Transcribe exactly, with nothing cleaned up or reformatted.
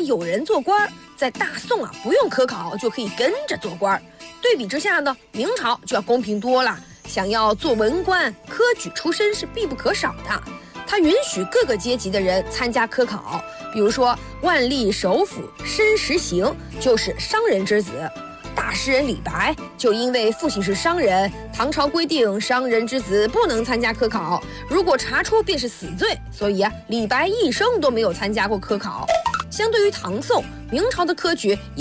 有人做官，在大宋啊不用科考就可以跟着做官。对比之下呢，明朝就要公平多了。想要做文官，科举出身是必不可少的。他允许各个阶级的人参加科考，比如说万历首辅申时行就是商人之子。大诗人李白就因为父亲是商人，唐朝规定商人之子不能参加科考，如果查出便是死罪，所以啊，李白一生都没有参加过科考。相对于唐宋，明朝的科举